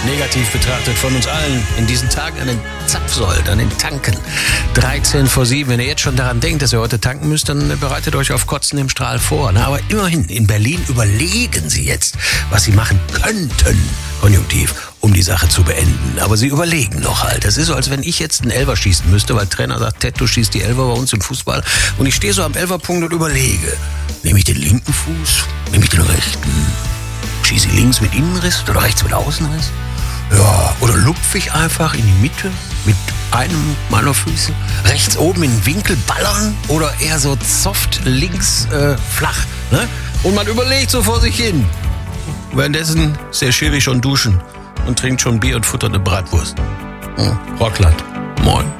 negativ betrachtet von uns allen in diesen Tagen an den Zapfsäulen, an den Tanken. 7:13. Wenn ihr jetzt schon daran denkt, dass ihr heute tanken müsst, dann bereitet euch auf Kotzen im Strahl vor. Aber immerhin, in Berlin überlegen sie jetzt, was sie machen könnten, konjunktiv, um die Sache zu beenden. Aber sie überlegen noch halt. Das ist so, als wenn ich jetzt einen Elfer schießen müsste, weil der Trainer sagt, Ted, du schießt die Elfer bei uns im Fußball. Und ich stehe so am Elferpunkt und überlege, nehme ich den linken Fuß, nehme ich den rechten? Schieße ich links mit Innenriss oder rechts mit Außenriss? Ja, oder lupfe ich einfach in die Mitte mit einem meiner Füße? Rechts oben in den Winkel ballern oder eher so soft links flach? Ne? Und man überlegt so vor sich hin. Währenddessen ist der Schiri schon duschen und trinkt schon Bier und futtert eine Bratwurst. Rockland. Moin.